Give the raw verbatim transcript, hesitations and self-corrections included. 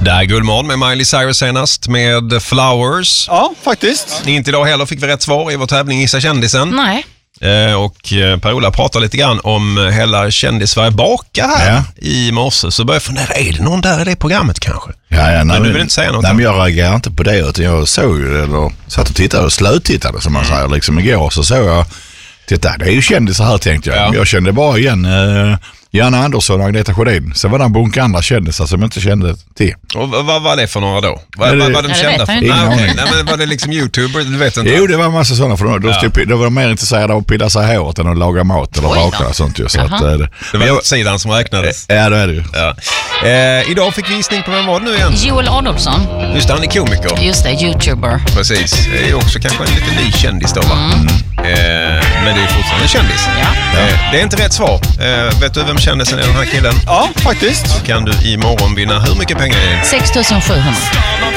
Där Guldmorgon med Miley Cyrus senast med Flowers. Ja, faktiskt. Inte idag heller fick vi rätt svar i vår tävling Gissa kändisen. Nej. Eh, och Per-Ola pratar lite grann om hela Kändis-Sverige baka här Ja. i morse. Så börjar jag fundera, är det någon där i det programmet kanske? Ja, ja, men du vill inte säga något? Nej, men jag reagerar inte på det, utan jag såg ju, eller satt och tittade och slötittade som man mm. säger. Liksom igår så såg jag, titta, det är ju kändisar här tänkte jag. Ja. Jag kände bara igen eh, Janne Andersson och Agneta Sjödin. Sen var det en bunke andra kändisar som jag inte kände till. Och vad var det för några då? Vad det, var, var de ja, kända för? Nej, okay. Nej, men var det liksom YouTuber? Du vet inte. Jo, det var en massa sådana. För då, då, ja. typ, då var de mer intresserade av att pilla sig håret än att laga mat eller baka och sånt. Ju, så att, det, det var jag, sidan som räknades. Ja, det är det ju. Ja. Eh, idag fick vi gissning på vem var det nu igen? Joel Adolfsson. Just det, han är komiker. Just det, YouTuber. Precis. Det är ju också kanske en lite ny kändis då, va? Mm. Eh, men det är fortfarande en kändis. Ja. Eh, det är inte rätt svar. Eh, vet du vem kändisen är, den här killen? Ja, faktiskt. Kan du imorgon vinna hur mycket pengar är det? sex tusen sjuhundra.